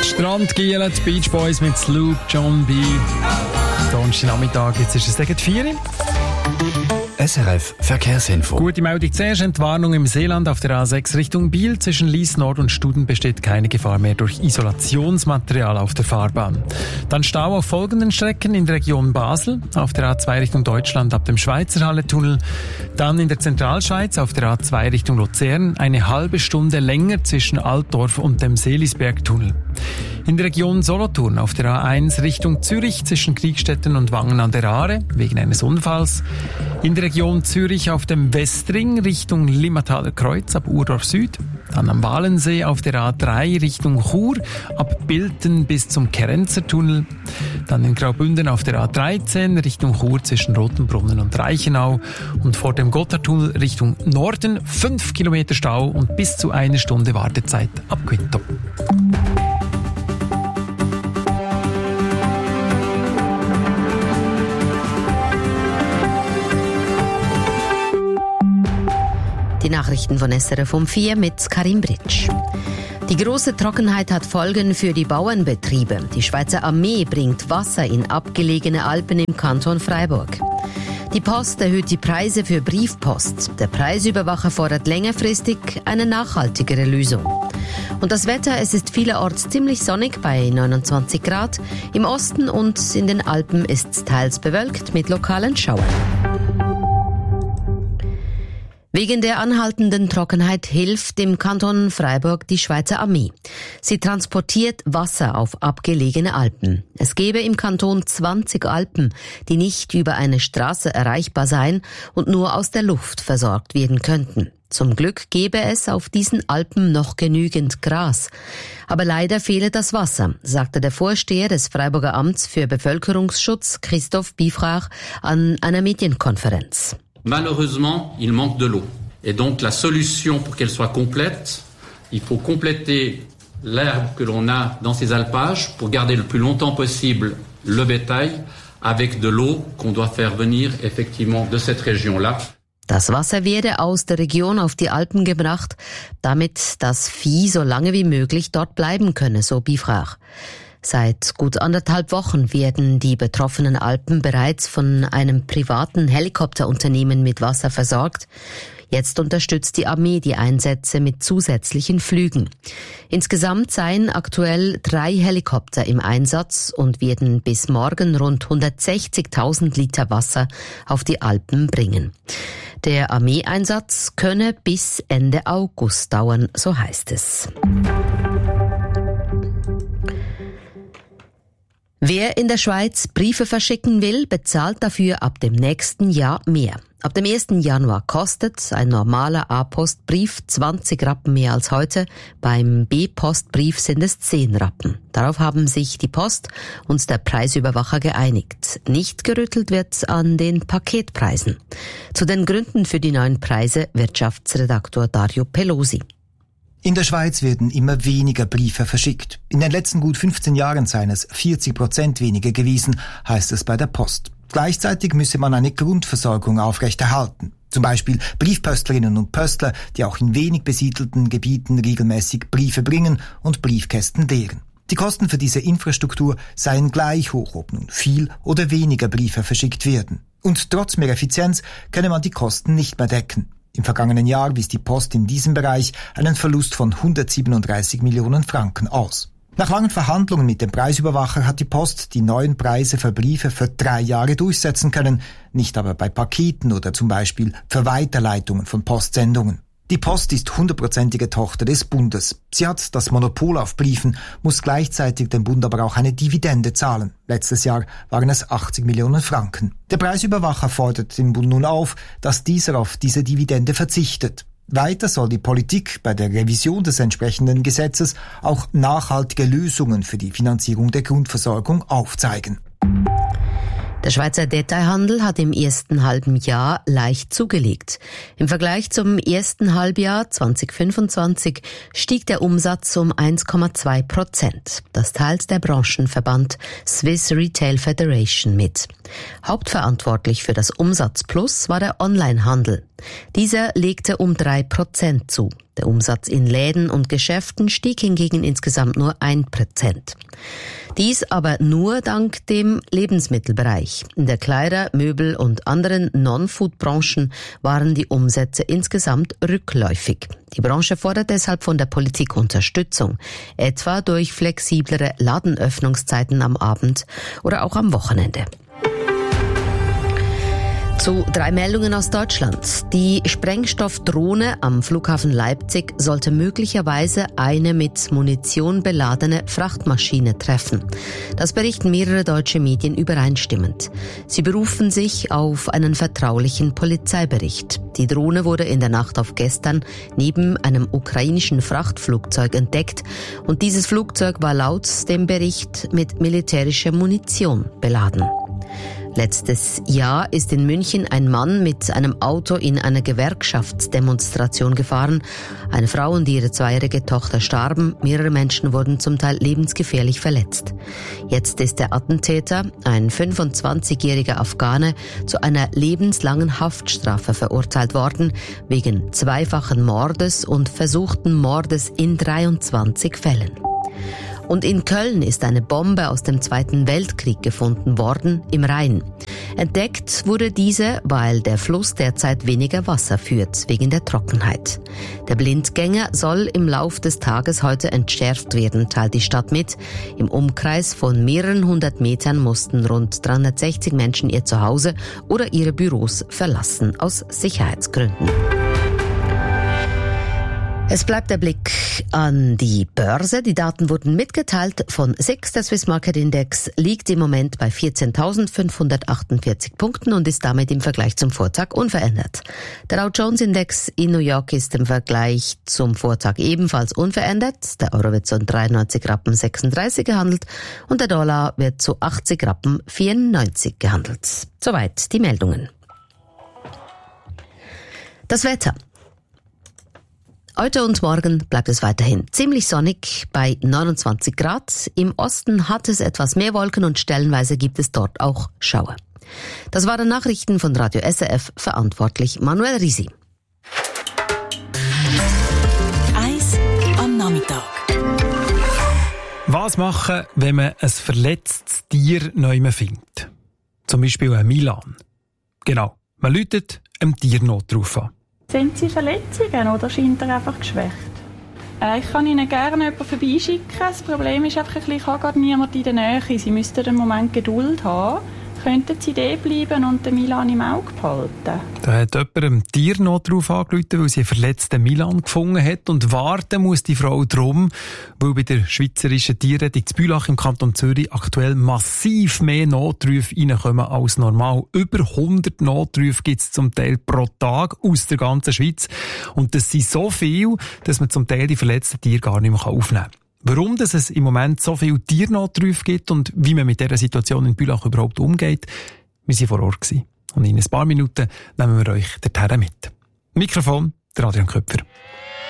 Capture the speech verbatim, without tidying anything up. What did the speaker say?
Strand gielen, die Beach Boys mit Sloop, John B. Donnerstagnachmittag, jetzt ist es gegen vier. S R F Verkehrsinfo. Gute Meldung zuerst. Entwarnung im Seeland auf der A sechs Richtung Biel. Zwischen Lies Nord und Studen besteht keine Gefahr mehr durch Isolationsmaterial auf der Fahrbahn. Dann Stau auf folgenden Strecken in der Region Basel. Auf der A zwei Richtung Deutschland ab dem Schweizerhalle-Tunnel. Dann in der Zentralschweiz auf der A zwei Richtung Luzern eine halbe Stunde länger zwischen Altdorf und dem Seelisberg-Tunnel. In der Region Solothurn auf der A eins Richtung Zürich zwischen Kriegstetten und Wangen an der Aare wegen eines Unfalls. In der Region Zürich auf dem Westring Richtung Limmataler Kreuz ab Urdorf Süd. Dann am Walensee auf der A drei Richtung Chur ab Bilten bis zum Kerenzer Tunnel. Dann in Graubünden auf der A dreizehn Richtung Chur zwischen Rotenbrunnen und Reichenau. Und vor dem Gotthardtunnel Richtung Norden fünf Kilometer Stau und bis zu eine Stunde Wartezeit ab Quinto. Die Nachrichten von S R F um vier mit Karim Britsch. Die große Trockenheit hat Folgen für die Bauernbetriebe. Die Schweizer Armee bringt Wasser in abgelegene Alpen im Kanton Freiburg. Die Post erhöht die Preise für Briefpost. Der Preisüberwacher fordert längerfristig eine nachhaltigere Lösung. Und das Wetter, es ist vielerorts ziemlich sonnig bei neunundzwanzig Grad. Im Osten und in den Alpen ist es teils bewölkt mit lokalen Schauern. Wegen der anhaltenden Trockenheit hilft dem Kanton Freiburg die Schweizer Armee. Sie transportiert Wasser auf abgelegene Alpen. Es gäbe im Kanton zwanzig Alpen, die nicht über eine Straße erreichbar seien und nur aus der Luft versorgt werden könnten. Zum Glück gäbe es auf diesen Alpen noch genügend Gras. Aber leider fehle das Wasser, sagte der Vorsteher des Freiburger Amts für Bevölkerungsschutz, Christoph Bifrach, an einer Medienkonferenz. Malheureusement, il manque de l'eau. Et donc la solution pour qu'elle soit complète, il faut compléter l'herbe que l'on a dans ces alpages pour garder le plus longtemps possible le bétail avec de l'eau qu'on doit faire venir effectivement de cette région-là. Das Wasser werde aus der Region auf die Alpen gebracht, damit das Vieh so lange wie möglich dort bleiben könne, so Bifrach. Seit gut anderthalb Wochen werden die betroffenen Alpen bereits von einem privaten Helikopterunternehmen mit Wasser versorgt. Jetzt unterstützt die Armee die Einsätze mit zusätzlichen Flügen. Insgesamt seien aktuell drei Helikopter im Einsatz und werden bis morgen rund hundertsechzigtausend Liter Wasser auf die Alpen bringen. Der Armeeeinsatz könne bis Ende August dauern, so heißt es. Wer in der Schweiz Briefe verschicken will, bezahlt dafür ab dem nächsten Jahr mehr. Ab dem ersten Januar kostet ein normaler A-Postbrief zwanzig Rappen mehr als heute. Beim B-Postbrief sind es zehn Rappen. Darauf haben sich die Post und der Preisüberwacher geeinigt. Nicht gerüttelt wird an den Paketpreisen. Zu den Gründen für die neuen Preise Wirtschaftsredaktor Dario Pelosi. In der Schweiz werden immer weniger Briefe verschickt. In den letzten gut fünfzehn Jahren seien es vierzig Prozent weniger gewesen, heißt es bei der Post. Gleichzeitig müsse man eine Grundversorgung aufrechterhalten. Zum Beispiel Briefpöstlerinnen und Pöstler, die auch in wenig besiedelten Gebieten regelmäßig Briefe bringen und Briefkästen leeren. Die Kosten für diese Infrastruktur seien gleich hoch, ob nun viel oder weniger Briefe verschickt werden. Und trotz mehr Effizienz könne man die Kosten nicht mehr decken. Im vergangenen Jahr wies die Post in diesem Bereich einen Verlust von hundertsiebenunddreißig Millionen Franken aus. Nach langen Verhandlungen mit dem Preisüberwacher hat die Post die neuen Preise für Briefe für drei Jahre durchsetzen können, nicht aber bei Paketen oder zum Beispiel für Weiterleitungen von Postsendungen. Die Post ist hundertprozentige Tochter des Bundes. Sie hat das Monopol auf Briefen, muss gleichzeitig dem Bund aber auch eine Dividende zahlen. Letztes Jahr waren es achtzig Millionen Franken. Der Preisüberwacher fordert den Bund nun auf, dass dieser auf diese Dividende verzichtet. Weiter soll die Politik bei der Revision des entsprechenden Gesetzes auch nachhaltige Lösungen für die Finanzierung der Grundversorgung aufzeigen. Der Schweizer Detailhandel hat im ersten halben Jahr leicht zugelegt. Im Vergleich zum ersten Halbjahr zwanzig fünfundzwanzig stieg der Umsatz um eins Komma zwei Prozent. Das teilt der Branchenverband Swiss Retail Federation mit. Hauptverantwortlich für das Umsatzplus war der Onlinehandel. Dieser legte um drei Prozent zu. Der Umsatz in Läden und Geschäften stieg hingegen insgesamt nur ein Prozent. Dies aber nur dank dem Lebensmittelbereich. In der Kleider-, Möbel- und anderen Non-Food-Branchen waren die Umsätze insgesamt rückläufig. Die Branche fordert deshalb von der Politik Unterstützung, etwa durch flexiblere Ladenöffnungszeiten am Abend oder auch am Wochenende. Zu drei Meldungen aus Deutschland. Die Sprengstoffdrohne am Flughafen Leipzig sollte möglicherweise eine mit Munition beladene Frachtmaschine treffen. Das berichten mehrere deutsche Medien übereinstimmend. Sie berufen sich auf einen vertraulichen Polizeibericht. Die Drohne wurde in der Nacht auf gestern neben einem ukrainischen Frachtflugzeug entdeckt und dieses Flugzeug war laut dem Bericht mit militärischer Munition beladen. Letztes Jahr ist in München ein Mann mit einem Auto in einer Gewerkschaftsdemonstration gefahren. Eine Frau und ihre zweijährige Tochter starben. Mehrere Menschen wurden zum Teil lebensgefährlich verletzt. Jetzt ist der Attentäter, ein fünfundzwanzigjähriger Afghane, zu einer lebenslangen Haftstrafe verurteilt worden, wegen zweifachen Mordes und versuchten Mordes in dreiundzwanzig Fällen. Und in Köln ist eine Bombe aus dem Zweiten Weltkrieg gefunden worden, im Rhein. Entdeckt wurde diese, weil der Fluss derzeit weniger Wasser führt, wegen der Trockenheit. Der Blindgänger soll im Lauf des Tages heute entschärft werden, teilt die Stadt mit. Im Umkreis von mehreren hundert Metern mussten rund dreihundertsechzig Menschen ihr Zuhause oder ihre Büros verlassen, aus Sicherheitsgründen. Es bleibt der Blick an die Börse. Die Daten wurden mitgeteilt von S I X. Der Swiss Market Index liegt im Moment bei vierzehntausendfünfhundertachtundvierzig Punkten und ist damit im Vergleich zum Vortag unverändert. Der Dow Jones Index in New York ist im Vergleich zum Vortag ebenfalls unverändert. Der Euro wird zu dreiundneunzig Rappen sechsunddreißig gehandelt und der Dollar wird zu achtzig Rappen vierundneunzig gehandelt. Soweit die Meldungen. Das Wetter. Heute und morgen bleibt es weiterhin ziemlich sonnig bei neunundzwanzig Grad. Im Osten hat es etwas mehr Wolken und stellenweise gibt es dort auch Schauer. Das waren Nachrichten von Radio S R F, verantwortlich Manuel Risi. Eis am Nachmittag. Was machen, wenn man ein verletztes Tier neu findet? Zum Beispiel ein Milan. Genau, man läutet einem Tiernotruf an. Sind Sie Verletzungen oder scheint er einfach geschwächt? Äh, ich kann Ihnen gerne jemanden vorbeischicken. Das Problem ist einfach, ich habe gerade niemand in der Nähe. Sie müssten einen Moment Geduld haben. Könnten Sie da bleiben und den Milan im Auge behalten? Da hat jemand einem Tiernotruf angerufen, weil sie einen verletzten Milan gefunden hat. Und warten muss die Frau drum, weil bei der Schweizerischen Tierrettung zu Bülach im Kanton Zürich aktuell massiv mehr Notrufe reinkommen als normal. Über hundert Notrufe gibt es zum Teil pro Tag aus der ganzen Schweiz. Und das sind so viel, dass man zum Teil die verletzten Tiere gar nicht mehr aufnehmen kann. Warum dass es im Moment so viele Tiernotrufe gibt und wie man mit dieser Situation in Bülach überhaupt umgeht, wir waren vor Ort gewesen. Und in ein paar Minuten nehmen wir euch dorthin mit. Mikrofon, der Adrian Köpfer.